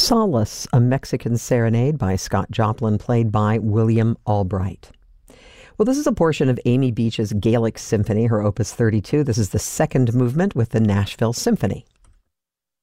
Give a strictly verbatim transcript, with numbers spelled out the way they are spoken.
Solace, a Mexican Serenade by Scott Joplin, played by William Albright. Well, this is a portion of Amy Beach's Gaelic Symphony, her Opus thirty-two. This is the second movement with the Nashville Symphony.